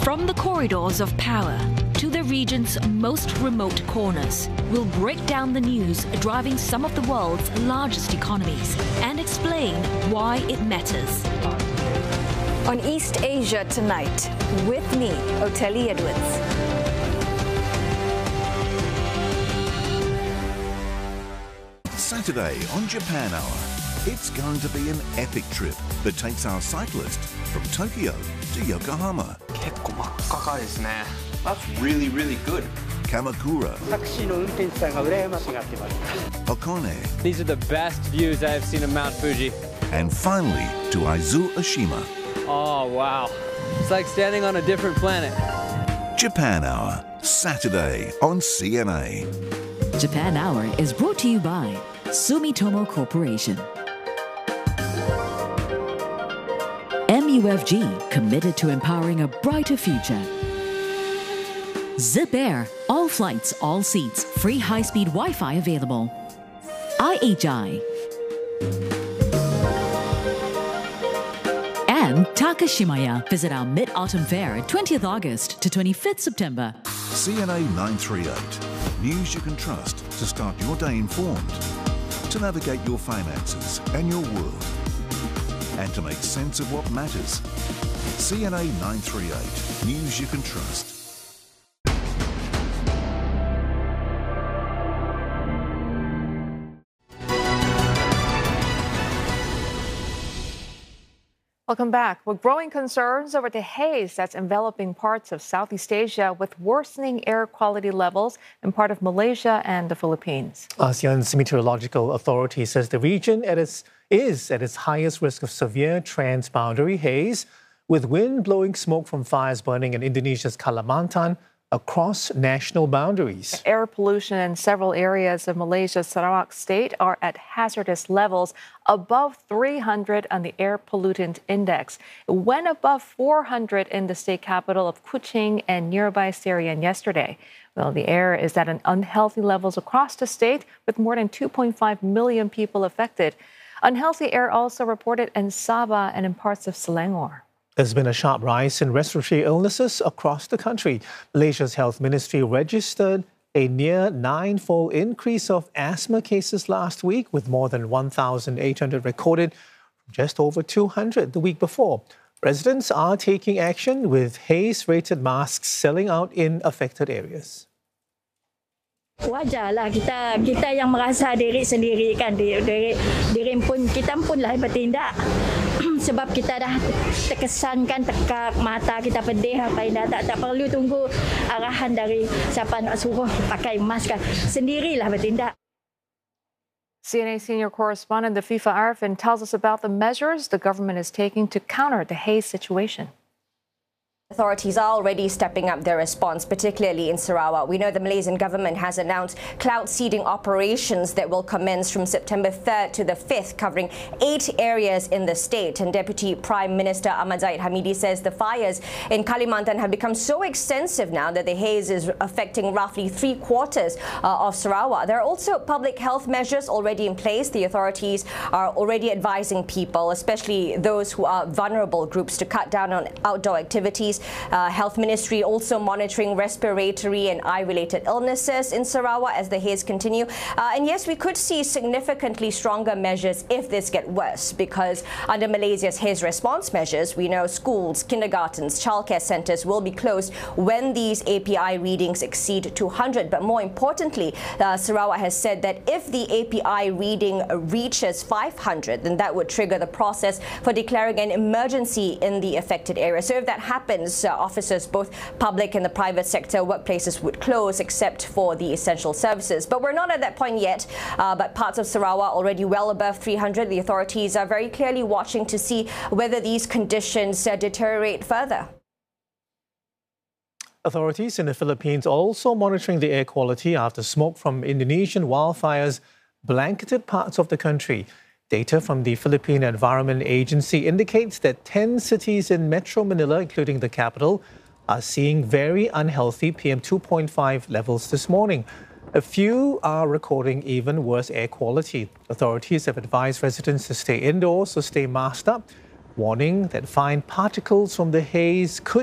From the corridors of power to the region's most remote corners, we'll break down the news driving some of the world's largest economies and explain why it matters. On East Asia tonight, with me, Oteli Edwards. Saturday on Japan Hour, it's going to be an epic trip that takes our cyclist from Tokyo to Yokohama. That's really, really good. Kamakura. Hakone. These are the best views I have seen of Mount Fuji. And finally to Aizu Oshima. Oh, wow. It's like standing on a different planet. Japan Hour, Saturday on CNA. Japan Hour is brought to you by Sumitomo Corporation. MUFG, committed to empowering a brighter future. Zip Air, all flights, all seats, free high-speed Wi-Fi available. IHI. And Takashimaya. Visit our Mid-Autumn Fair 20th August to 25th September. CNA 938. News you can trust to start your day informed, to navigate your finances and your world, and to make sense of what matters. CNA 938. News you can trust. Welcome back. With growing concerns over the haze that's enveloping parts of Southeast Asia with worsening air quality levels in part of Malaysia and the Philippines. ASEAN's meteorological authority says the region is at its highest risk of severe transboundary haze, with wind blowing smoke from fires burning in Indonesia's Kalimantan across national boundaries. Air pollution in several areas of Malaysia's Sarawak state are at hazardous levels above 300 on the air pollutant index. It went above 400 in the state capital of Kuching and nearby Serian yesterday. Well, the air is at an unhealthy levels across the state, with more than 2.5 million people affected. Unhealthy air also reported in Sabah and in parts of Selangor. There's been a sharp rise in respiratory illnesses across the country. Malaysia's health ministry registered a near 9-fold increase of asthma cases last week, with more than 1,800 recorded from just over 200 the week before. Residents are taking action, with haze-rated masks selling out in affected areas. Wajarlah kita yang merasa diri sendiri kan, diri pun kita pun lah bertindak sebab kita dah terkesan kan, tekak mata kita pedih apa dah tak perlu tunggu arahan dari siapa nak suruh pakai mask kan, sendirilah bertindak. CNA senior correspondent Dafifa Arifin tells us about the measures the government is taking to counter the haze situation. Authorities are already stepping up their response, particularly in Sarawak. We know the Malaysian government has announced cloud seeding operations that will commence from September 3rd to the 5th, covering 8 areas in the state. And Deputy Prime Minister Ahmad Zahid Hamidi says the fires in Kalimantan have become so extensive now that the haze is affecting roughly 3/4 of Sarawak. There are also public health measures already in place. The authorities are already advising people, especially those who are vulnerable groups, to cut down on outdoor activities. Health Ministry also monitoring respiratory and eye-related illnesses in Sarawak as the haze continue. And yes, we could see significantly stronger measures if this gets worse, because under Malaysia's haze response measures, we know schools, kindergartens, childcare centres will be closed when these API readings exceed 200. But more importantly, Sarawak has said that if the API reading reaches 500, then that would trigger the process for declaring an emergency in the affected area. So if that happens, offices, both public and the private sector workplaces, would close except for the essential services. But we're not at that point yet, but parts of Sarawak already well above 300. The authorities are very clearly watching to see whether these conditions deteriorate further. Authorities in the Philippines also monitoring the air quality after smoke from Indonesian wildfires blanketed parts of the country. Data from the Philippine Environment Agency indicates that 10 cities in Metro Manila, including the capital, are seeing very unhealthy PM2.5 levels this morning. A few are recording even worse air quality. Authorities have advised residents to stay indoors or stay masked up, warning that fine particles from the haze could